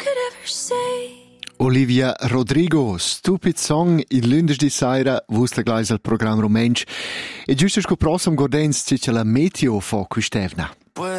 could ever say. Olivia Rodrigo, Stupid Song, il lunedì sera, vus la gleis al program rumensch. E giusto sco prossum gordens c'è la meteo fo quistevna.